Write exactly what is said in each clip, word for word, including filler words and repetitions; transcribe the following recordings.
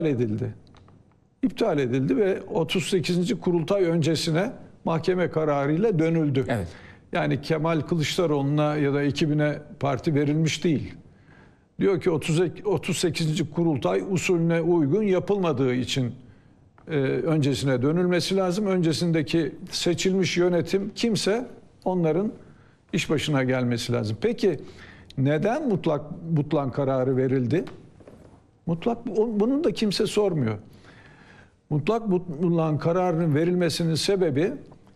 edildi. İptal edildi ve otuz sekizinci kurultay öncesine mahkeme kararıyla dönüldü. Evet. Yani Kemal Kılıçdaroğlu'na ya da ekibine parti verilmiş değil. Diyor ki otuz sekizinci kurultay usulüne uygun yapılmadığı için e, öncesine dönülmesi lazım. Öncesindeki seçilmiş yönetim kimse onların iş başına gelmesi lazım. Peki neden mutlak butlan kararı verildi? Mutlak bunun da kimse sormuyor. Mutlak butlan kararının verilmesinin sebebi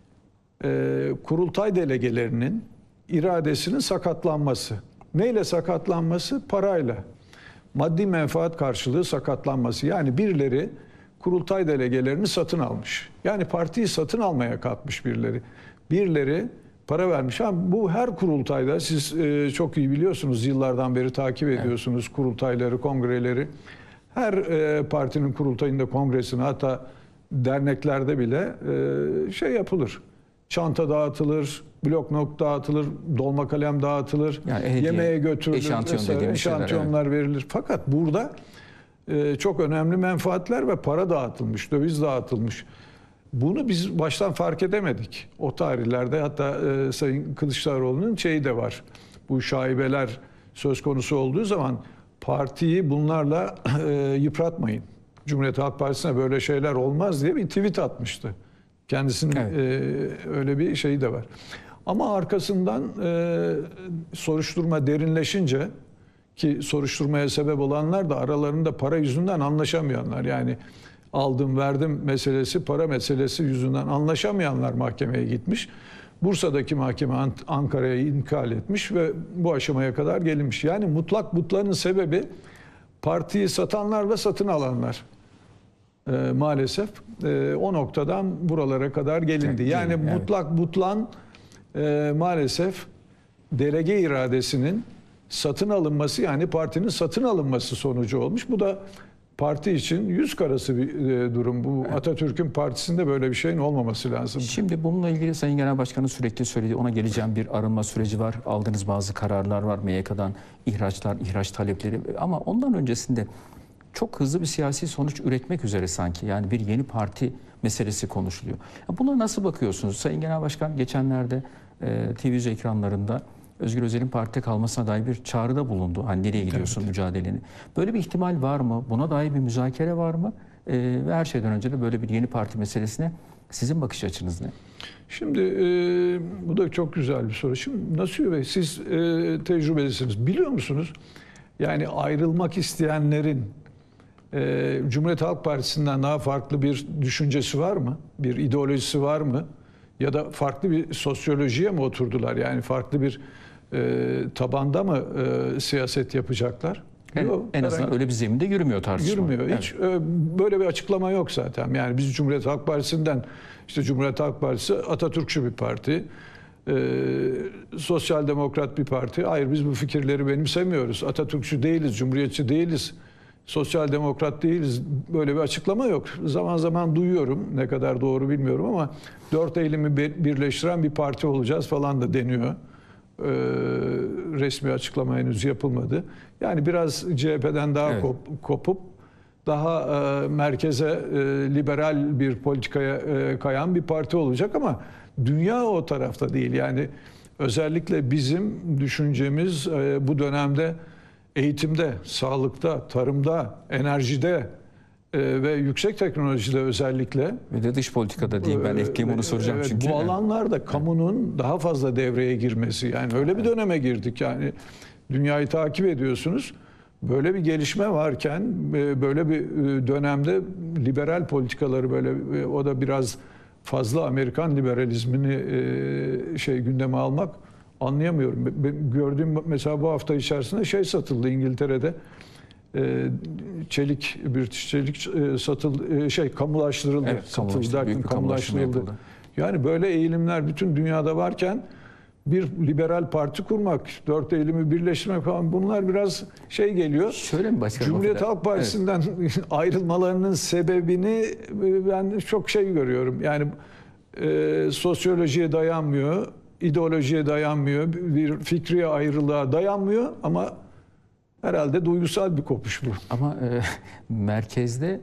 e, kurultay delegelerinin iradesinin sakatlanması. Neyle sakatlanması? Parayla. Maddi menfaat karşılığı sakatlanması. Yani birileri kurultay delegelerini satın almış. Yani partiyi satın almaya kalkmış birileri. Birileri para vermiş. Ama bu her kurultayda siz e, çok iyi biliyorsunuz, yıllardan beri takip ediyorsunuz, evet, kurultayları, kongreleri. Her e, partinin kurultayında, kongresine, hatta derneklerde bile e, şey yapılır. Çanta dağıtılır, bloknot dağıtılır, dolma kalem dağıtılır, yani hediye, yemeğe götürülür, eşantiyon eşantiyonlar şeyler, evet, verilir. Fakat burada e, çok önemli menfaatler ve para dağıtılmış, döviz dağıtılmış. Bunu biz baştan fark edemedik. O tarihlerde hatta e, Sayın Kılıçdaroğlu'nun şeyi de var. Bu şaibeler söz konusu olduğu zaman partiyi bunlarla e, yıpratmayın. Cumhuriyet Halk Partisi'ne böyle şeyler olmaz diye bir tweet atmıştı. Kendisinin evet, e, öyle bir şeyi de var. Ama arkasından e, soruşturma derinleşince, ki soruşturmaya sebep olanlar da aralarında para yüzünden anlaşamayanlar. Yani aldım verdim meselesi, para meselesi yüzünden anlaşamayanlar mahkemeye gitmiş. Bursa'daki mahkeme Ankara'ya inkal etmiş ve bu aşamaya kadar gelinmiş. Yani mutlak butlanın sebebi partiyi satanlar ve satın alanlar. Ee, maalesef e, o noktadan buralara kadar gelindi. Yani evet, mutlak butlan e, maalesef delege iradesinin satın alınması, yani partinin satın alınması sonucu olmuş. Bu da parti için yüz karası bir e, durum. Bu evet, Atatürk'ün partisinde böyle bir şeyin olmaması lazım. Şimdi bununla ilgili Sayın Genel Başkan'ın sürekli söylediği, ona geleceğim, bir arınma süreci var. Aldığınız bazı kararlar var. M Y K'dan ihraçlar, ihraç talepleri. Ama ondan öncesinde çok hızlı bir siyasi sonuç üretmek üzere sanki. Yani bir yeni parti meselesi konuşuluyor. Buna nasıl bakıyorsunuz? Sayın Genel Başkan geçenlerde e, T V yüz ekranlarında Özgür Özel'in partide kalmasına dair bir çağrıda bulundu. Hani nereye gidiyorsun, evet, mücadeleni? Böyle bir ihtimal var mı? Buna dair bir müzakere var mı? Ee, ve her şeyden önce de böyle bir yeni parti meselesine sizin bakış açınız ne? Şimdi e, bu da çok güzel bir soru. Şimdi Nasuhi Bey, siz e, tecrübelisiniz. Biliyor musunuz? Yani ayrılmak isteyenlerin e, Cumhuriyet Halk Partisi'nden daha farklı bir düşüncesi var mı? Bir ideolojisi var mı? Ya da farklı bir sosyolojiye mi oturdular? Yani farklı bir e, tabanda mı e, siyaset yapacaklar? En, yok, en azından herhangi, öyle bir zeminde yürümüyor tartışma. Yürümüyor. Evet. Hiç e, böyle bir açıklama yok zaten. Yani biz Cumhuriyet Halk Partisi'nden, işte Cumhuriyet Halk Partisi Atatürkçü bir parti, e, sosyal demokrat bir parti. Hayır, biz bu fikirleri benimsemiyoruz. Atatürkçü değiliz, cumhuriyetçi değiliz, sosyal demokrat değiliz. Böyle bir açıklama yok. Zaman zaman duyuyorum, ne kadar doğru bilmiyorum ama dört Eylül'ü birleştiren bir parti olacağız falan da deniyor. Ee, resmi açıklama henüz yapılmadı. Yani biraz C H P'den daha evet, kop, kopup daha e, merkeze e, liberal bir politikaya e, kayan bir parti olacak ama dünya o tarafta değil. Yani özellikle bizim düşüncemiz e, bu dönemde eğitimde, sağlıkta, tarımda, enerjide e, ve yüksek teknolojide özellikle. Ve de dış politikada diyeyim, ben ekleyeyim onu soracağım evet, çünkü. Bu alanlarda kamunun evet, daha fazla devreye girmesi. Yani öyle bir döneme girdik. Yani dünyayı takip ediyorsunuz. Böyle bir gelişme varken, böyle bir dönemde liberal politikaları, böyle o da biraz fazla Amerikan liberalizmini şey gündeme almak, anlayamıyorum. Ben gördüğüm mesela bu hafta içerisinde şey satıldı İngiltere'de. Çelik, British Çelik satıldı, şey kamulaştırıldı. Evet, satıldı derken kamulaştırıldı. Yani böyle eğilimler bütün dünyada varken bir liberal parti kurmak, dört Eylül'ü birleştirmek falan, bunlar biraz şey geliyor. Şöyle mi başkanım? Cumhuriyet Halk Partisi'nden evet, ayrılmalarının sebebini ben çok şey görüyorum. Yani e, sosyolojiye dayanmıyor, ideolojiye dayanmıyor, bir fikri ayrılığa dayanmıyor ama herhalde duygusal bir kopuş bu. Ama e, merkezde